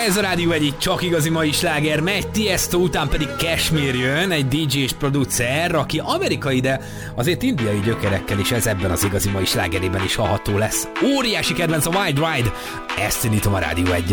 Ez a Rádió egy csak igazi mai sláger megy, Tiesto után pedig Kashmir jön, egy DJ és producer, aki amerikai, de azért indiai gyökerekkel is ez ebben az igazi mai slágerében is hallható lesz. Óriási kedvenc a Wild Ride, ezt indítom a Rádió 1-en.